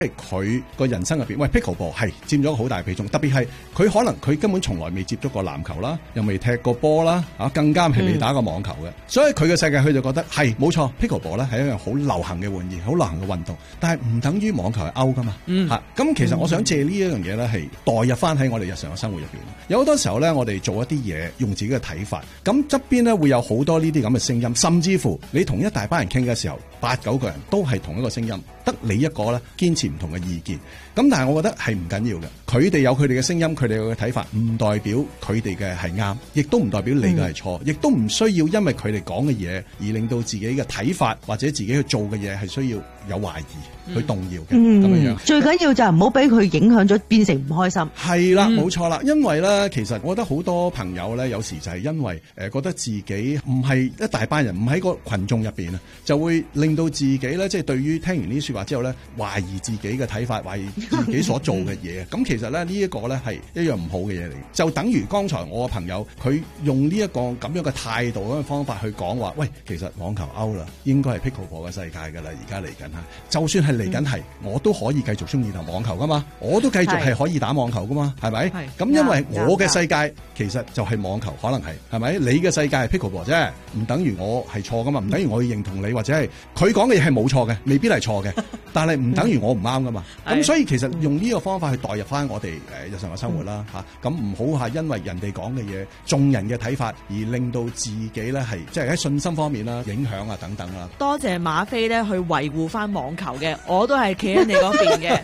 佢個人生入邊，喂 pickleball 係佔咗好大比重，特別係佢可能佢根本從來未接觸過籃球啦，又未踢過波啦，更加係未打過網球嘅，所以佢嘅世界佢就覺得係冇錯 pickleball 咧係一樣好流行嘅玩意，好流行嘅運動，但係唔等於網球係 out 噶嘛，咁其實我想借呢一樣嘢咧係代入翻喺我哋日常嘅生活入邊，有好多時候咧我哋做一啲嘢用自己嘅睇法，咁側邊咧會有好多呢啲咁嘅聲音，甚至乎你同一大班人傾嘅時候，8-9個人都係同一個聲音，得你一個咧堅持唔同嘅意見，咁但係我覺得係唔緊要嘅，佢哋有佢哋嘅聲音，佢哋嘅睇法，唔代表佢哋嘅係啱，亦都唔代表你嘅係錯，亦都唔需要因為佢哋講嘅嘢而令到自己嘅睇法或者自己去做嘅嘢係需要有懷疑去動搖嘅咁樣。 最緊要就係唔好俾佢影響咗，變成唔開心。 係啦，冇錯啦，因為咧，其實我覺得好多朋友咧，有時就係因為覺得自己唔係一大班人，唔喺個群眾入邊啊，就會令到自己咧，即係對於聽完呢啲說話之後咧，懷疑自己嘅睇法，懷疑自己所做嘅嘢。咁其實咧呢一個咧係一樣唔好嘅嘢嚟，就等於剛才我嘅朋友佢用呢一個咁樣嘅態度咁嘅方法去講話，喂，其實網球 out 啦，應該係 pickleball 嘅世界㗎啦，而家嚟緊嚇，就算係嚟緊係，我都可以繼續中意打網球㗎嘛，我都繼續係可以打網球㗎嘛，係咪？咁因為我嘅世界其實就係網球，可能係咪？你嘅世界係 pickleball 啫，唔等於我係錯㗎嘛，唔等於我要認同你或者係佢講嘅嘢係冇錯嘅，未必係錯嘅，但係唔等於我唔啱㗎嘛。咁所以其實用呢個方法去代入翻我哋日常嘅生活啦嚇，咁唔好係因為人哋講嘅嘢、眾人嘅睇法而令到自己咧係即係喺信心方面啦、影響啊等等啦。 多謝馬菲咧去維護翻網球嘅，我都係企喺你嗰邊嘅。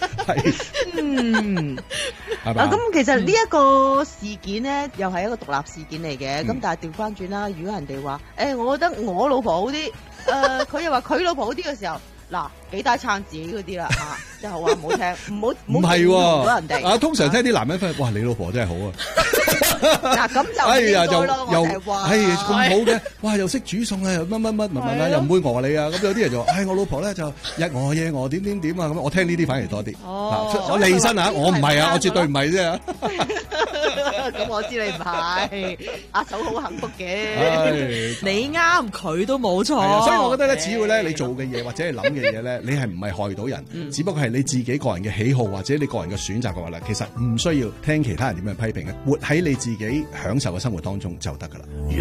係嘛？ 咁其實呢一個事件咧，又係一個獨立事件嚟嘅。咁但係調翻轉啦，如果人哋話我覺得我老婆好啲，佢又話佢老婆好啲嘅時候，嗱，幾大撐自己嗰啲啦嚇，即係好話唔好聽，唔係喎，人哋通常聽啲男人分，哇，你老婆真係好啊！ 嗱，咁就又咁好嘅，哇，又識煮餸啊，又乜又唔會餓你啊！咁有啲人就話，我老婆咧就日餓夜餓點啊咁，我聽呢啲反而多啲。我離身啊，我唔係啊，我絕對唔係啫。 咁我知你唔係，阿嫂好幸福嘅。 你啱，佢都冇錯。 所以我覺得咧，只要咧你做嘅嘢或者係諗嘅嘢咧，你係唔係害到人，只不過係你自己個人嘅喜好或者你個人嘅選擇嘅話咧，其實唔需要聽其他人點樣批評嘅，活喺你自己享受嘅生活當中就得㗎啦。